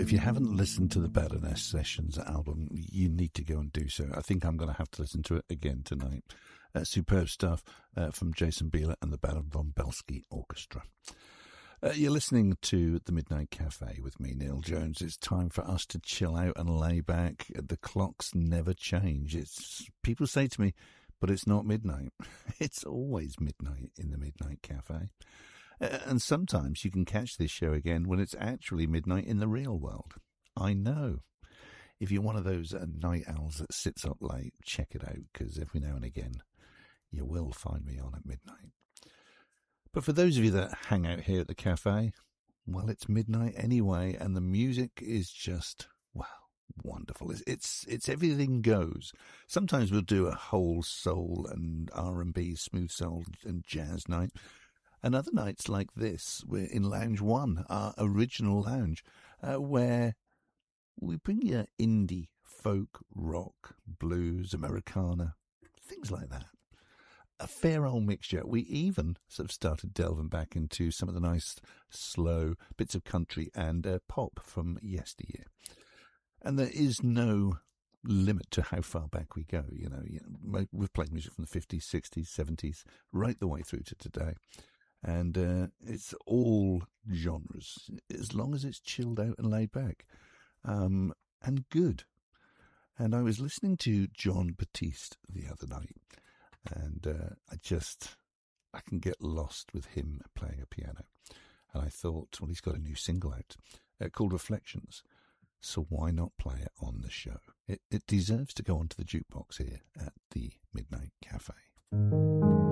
If you haven't listened to the Baroness Sessions album, you need to go and do so. I think I'm going to have to listen to it again tonight. Superb stuff from Jason Bieler and the Baron von Belsky Orchestra. You're listening to The Midnight Cafe with me, Neil Jones. It's time for us to chill out and lay back. The clocks never change. People say to me, but it's not midnight. It's always midnight in The Midnight Cafe. And sometimes you can catch this show again when it's actually midnight in the real world. I know. If you're one of those night owls that sits up late, check it out, because every now and again you will find me on at midnight. But for those of you that hang out here at the cafe, well, it's midnight anyway, and the music is just, well, wonderful. It's everything goes. Sometimes we'll do a whole soul and R&B, smooth soul and jazz night. And other nights like this, we're in Lounge 1, our original lounge, where we bring you indie, folk, rock, blues, Americana, things like that. A fair old mixture. We even sort of started delving back into some of the nice, slow bits of country and pop from yesteryear. And there is no limit to how far back we go. You know, we've played music from the 50s, 60s, 70s, right the way through to today. And it's all genres, as long as it's chilled out and laid back, and good. And I was listening to Jon Batiste the other night, and I can get lost with him playing a piano. And I thought, well, he's got a new single out called Reflections, so why not play it on the show? It deserves to go onto the jukebox here at the Midnight Cafe.